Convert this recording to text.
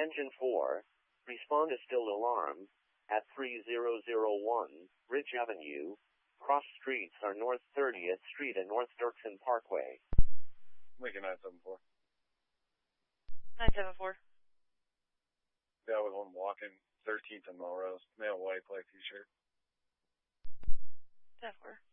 Engine 4, respond is still alarmed at 3001 Ridge Avenue. Cross streets are North 30th Street and North Dirksen Parkway. Lincoln 974. 974. Guy with one walking, 13th and Melrose. Male white, black t-shirt. 10-4.